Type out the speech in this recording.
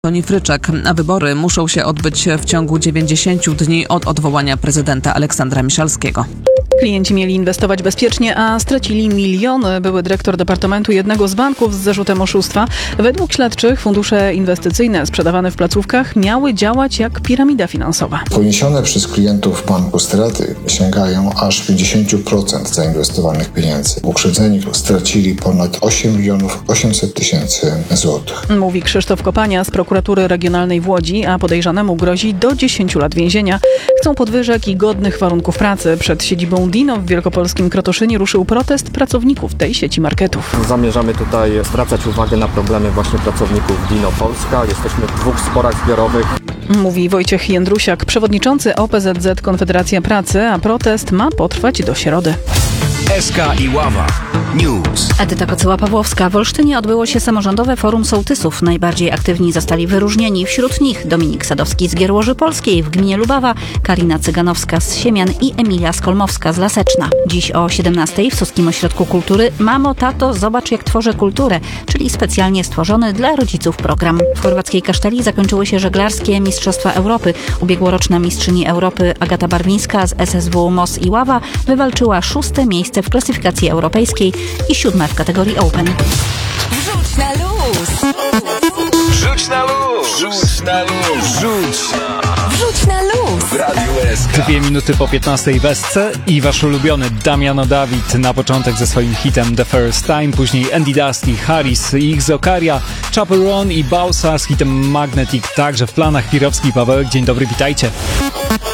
Antoni Fryczek, a wybory muszą się odbyć w ciągu 90 dni od odwołania prezydenta Aleksandra Miszalskiego. Klienci mieli inwestować bezpiecznie, a stracili miliony. Były dyrektor departamentu jednego z banków z zarzutem oszustwa. Według śledczych fundusze inwestycyjne sprzedawane w placówkach miały działać jak piramida finansowa. Poniesione przez klientów banku straty sięgają aż 50% zainwestowanych pieniędzy. Uprzedzeni stracili ponad 8 800 000 złotych. Mówi Krzysztof Kopania z prokuratury regionalnej w Łodzi, a podejrzanemu grozi do 10 lat więzienia. Chcą podwyżek i godnych warunków pracy. Przed siedzibą Dino w wielkopolskim Krotoszynie ruszył protest pracowników tej sieci marketów. Zamierzamy tutaj zwracać uwagę na problemy właśnie pracowników Dino Polska. Jesteśmy w 2 sporach zbiorowych. Mówi Wojciech Jędrusiak, przewodniczący OPZZ Konfederacja Pracy, a protest ma potrwać do środy. SK Iława News. Edyta Kocyła-Pawłowska. W Olsztynie odbyło się samorządowe forum sołtysów. Najbardziej aktywni zostali wyróżnieni. Wśród nich Dominik Sadowski z Gierłoży Polskiej w gminie Lubawa, Karina Cyganowska z Siemian i Emilia Skolmowska z Laseczna. Dziś o 17:00 w Suskim Ośrodku Kultury Mamo, tato, zobacz jak tworzę kulturę, czyli specjalnie stworzony dla rodziców program. W chorwackiej Kaszteli zakończyły się żeglarskie Mistrzostwa Europy. Ubiegłoroczna mistrzyni Europy Agata Barwińska z SSW MOS Iława wywalczyła 6. miejsce w klasyfikacji europejskiej i 7. w kategorii Open. Wrzuć na luz! Rzuć na luz! Rzuć na luz! Wrzuć na luz! W Radiu SK. 2 minuty po 15:00 w SC i wasz ulubiony Damiano David na początek ze swoim hitem The First Time, później Andy Dusty, Harris i ich Zokaria, Chaperon i Bausa z hitem Magnetic, także w planach. Pirowski i Pawełek, dzień dobry, witajcie.